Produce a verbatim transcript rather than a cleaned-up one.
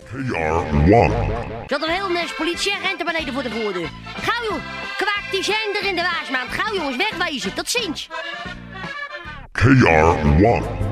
K R one. Zat een heel nes politieagenten beneden voor de voordeur. Gauw joh, kwaak die zender in de waasmaand. Gauw jongens, wegwezen. Tot ziens. K R one.